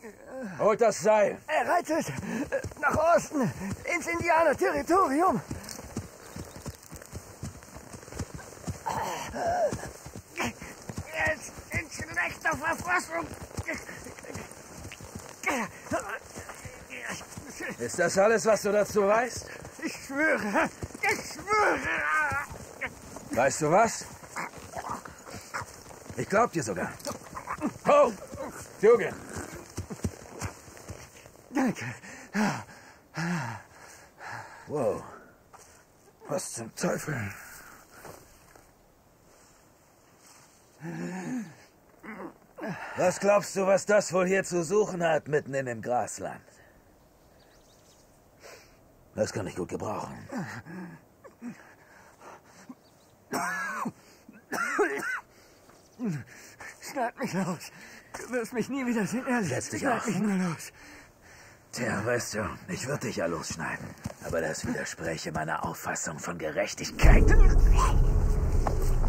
Holt das Seil. Er reitet nach Osten, ins Indianer-Territorium. Er ist in schlechter Verfassung. Ist das alles, was du dazu weißt? Ich schwöre. Ich schwöre. Weißt du was? Ich glaub dir sogar. Ho! Dugan! Danke. Wow. Was zum Teufel? Was glaubst du, was das wohl hier zu suchen hat, mitten in dem Grasland? Das kann ich gut gebrauchen. Schneid mich los. Du wirst mich nie wieder sehen, ehrlich. Setz dich Schneid auf. mich nur los. Tja, weißt du, ich würde dich ja losschneiden. Aber das widerspräche meiner Auffassung von Gerechtigkeit.